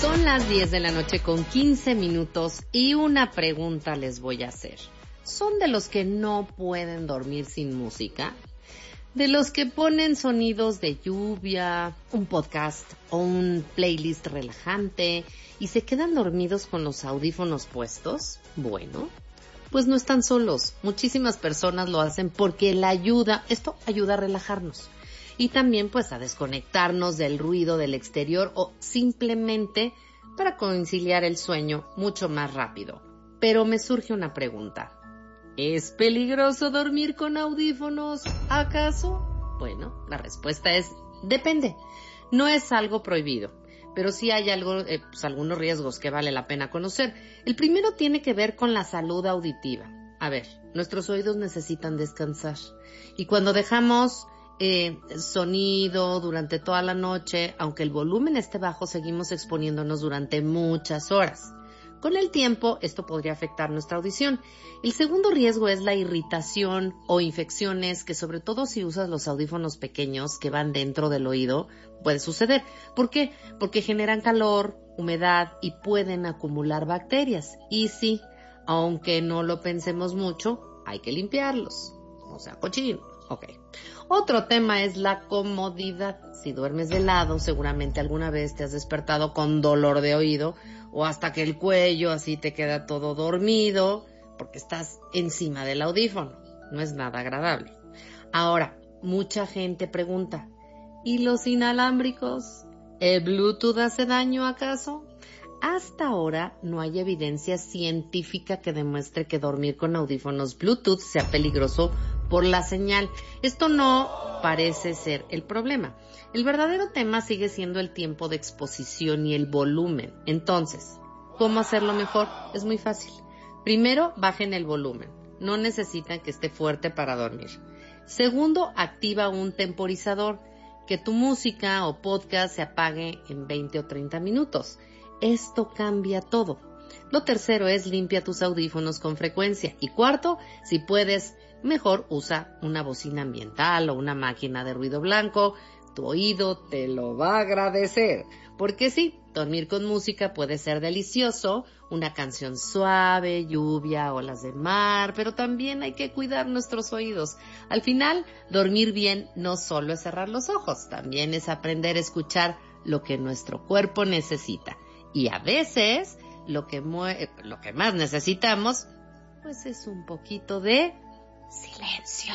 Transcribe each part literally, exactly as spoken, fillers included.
Son las diez de la noche con quince minutos y una pregunta les voy a hacer. ¿Son de los que no pueden dormir sin música? ¿De los que ponen sonidos de lluvia, un podcast o un playlist relajante y se quedan dormidos con los audífonos puestos? Bueno, pues no están solos. Muchísimas personas lo hacen porque la ayuda, esto ayuda a relajarnos. Y también pues a desconectarnos del ruido del exterior o simplemente para conciliar el sueño mucho más rápido. Pero me surge una pregunta. ¿Es peligroso dormir con audífonos, acaso? Bueno, la respuesta es depende. No es algo prohibido, pero sí hay algo, eh, pues, algunos riesgos que vale la pena conocer. El primero tiene que ver con la salud auditiva. A ver, nuestros oídos necesitan descansar. Y cuando dejamos Eh, sonido durante toda la noche, aunque el volumen esté bajo, seguimos exponiéndonos durante muchas horas. Con el tiempo, esto podría afectar nuestra audición. El segundo riesgo es la irritación o infecciones, que sobre todo si usas los audífonos pequeños que van dentro del oído, puede suceder. ¿Por qué? Porque generan calor, humedad y pueden acumular bacterias. Y sí, aunque no lo pensemos mucho, hay que limpiarlos. O sea, cochino. Ok. Otro tema es la comodidad. Si duermes de lado, seguramente alguna vez te has despertado con dolor de oído o hasta que el cuello así te queda todo dormido porque estás encima del audífono. No es nada agradable. Ahora, mucha gente pregunta, ¿y los inalámbricos? ¿El Bluetooth hace daño acaso? Hasta ahora no hay evidencia científica que demuestre que dormir con audífonos Bluetooth sea peligroso por la señal. Esto no parece ser el problema. El verdadero tema sigue siendo el tiempo de exposición y el volumen. Entonces, ¿cómo hacerlo mejor? Es muy fácil. Primero, bajen el volumen. No necesitan que esté fuerte para dormir. Segundo, activa un temporizador. Que tu música o podcast se apague en veinte o treinta minutos. Esto cambia todo. Lo tercero es limpia tus audífonos con frecuencia. Y cuarto, si puedes, mejor usa una bocina ambiental o una máquina de ruido blanco. Tu oído te lo va a agradecer. Porque sí, dormir con música puede ser delicioso. Una canción suave, lluvia, olas de mar, pero también hay que cuidar nuestros oídos. Al final, dormir bien no solo es cerrar los ojos, también es aprender a escuchar lo que nuestro cuerpo necesita. Y a veces, lo que, mue- lo que más necesitamos, pues es un poquito de silencio.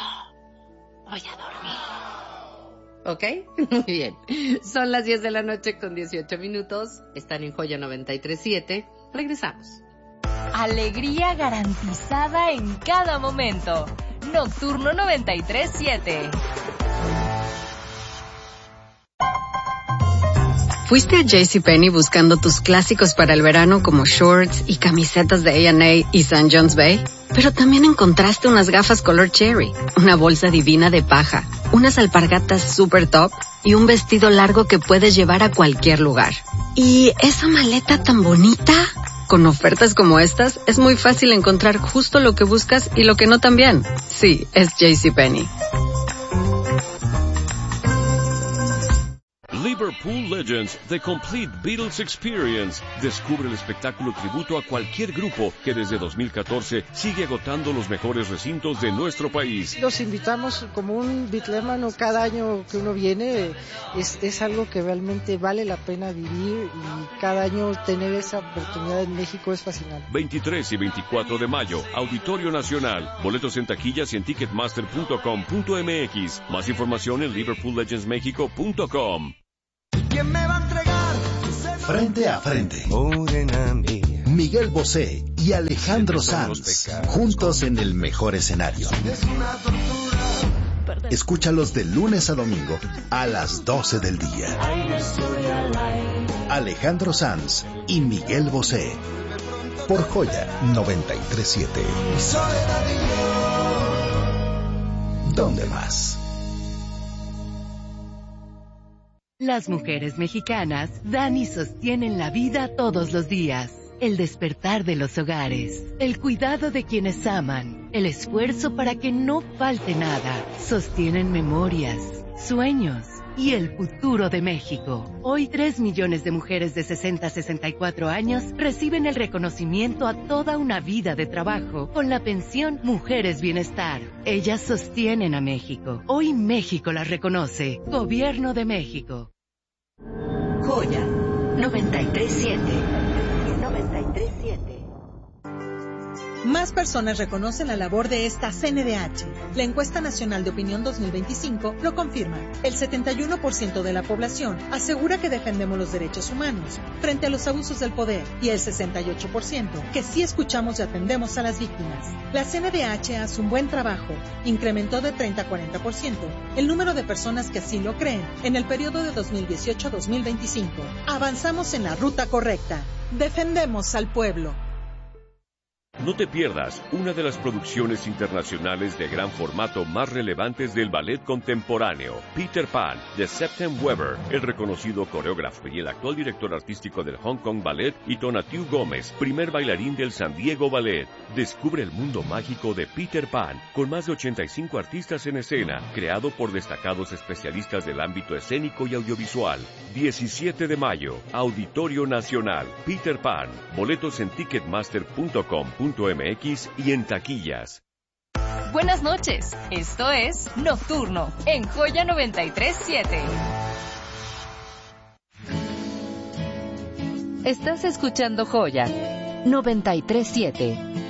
Voy a dormir. ¿Ok? Muy bien. Son las diez de la noche con dieciocho minutos. Están en Joya noventa y tres punto siete. Regresamos. Alegría garantizada en cada momento. Nocturno noventa y tres punto siete. ¿Fuiste a JCPenney buscando tus clásicos para el verano como shorts y camisetas de A and A y Saint John's Bay? Pero también encontraste unas gafas color cherry, una bolsa divina de paja, unas alpargatas super top y un vestido largo que puedes llevar a cualquier lugar. ¿Y esa maleta tan bonita? Con ofertas como estas, es muy fácil encontrar justo lo que buscas y lo que no también. Sí, es JCPenney. Liverpool Legends, The Complete Beatles Experience. Descubre el espectáculo tributo a cualquier grupo que desde dos mil catorce sigue agotando los mejores recintos de nuestro país. Los invitamos como un bitlémano cada año que uno viene. Es, es algo que realmente vale la pena vivir y cada año tener esa oportunidad en México es fascinante. veintitrés y veinticuatro de mayo, Auditorio Nacional. Boletos en taquillas y en ticketmaster punto com punto m x. Más información en liverpool legends mexico punto com. ¿Quién me va a entregar? Frente a frente. Miguel Bosé y Alejandro Sanz, juntos en el mejor escenario. Escúchalos de lunes a domingo a las doce del día. Alejandro Sanz y Miguel Bosé por Joya noventa y tres punto siete. ¿Dónde más? Las mujeres mexicanas dan y sostienen la vida todos los días. El despertar de los hogares, el cuidado de quienes aman, el esfuerzo para que no falte nada. Sostienen memorias, sueños, y el futuro de México. Hoy, tres millones de mujeres de sesenta a sesenta y cuatro años reciben el reconocimiento a toda una vida de trabajo con la pensión Mujeres Bienestar. Ellas sostienen a México. Hoy México las reconoce. Gobierno de México. Joya noventa y tres siete. noventa y tres siete. Más personas reconocen la labor de esta C N D H. La Encuesta Nacional de Opinión dos mil veinticinco lo confirma. El setenta y uno por ciento de la población asegura que defendemos los derechos humanos frente a los abusos del poder y el sesenta y ocho por ciento que sí escuchamos y atendemos a las víctimas. La C N D H hace un buen trabajo. Incrementó de treinta a cuarenta por ciento el número de personas que así lo creen en el periodo de dos mil dieciocho a dos mil veinticinco. Avanzamos en la ruta correcta. Defendemos al pueblo. No te pierdas una de las producciones internacionales de gran formato más relevantes del ballet contemporáneo, Peter Pan, de Septem Weber, el reconocido coreógrafo y el actual director artístico del Hong Kong Ballet, y Tonatiuh Gómez, primer bailarín del San Diego Ballet. Descubre el mundo mágico de Peter Pan, con más de ochenta y cinco artistas en escena, creado por destacados especialistas del ámbito escénico y audiovisual. diecisiete de mayo, Auditorio Nacional, Peter Pan. Boletos en ticketmaster punto com punto m x y en taquillas. Buenas noches, esto es Nocturno en Joya noventa y tres siete. Estás escuchando Joya noventa y tres siete.